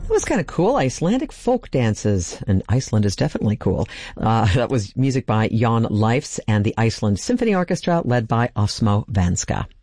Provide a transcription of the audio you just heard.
That was kind of cool. Icelandic folk dances. And Iceland is definitely cool. That was music by Jan Leifs and the Iceland Symphony Orchestra led by Osmo Vanska.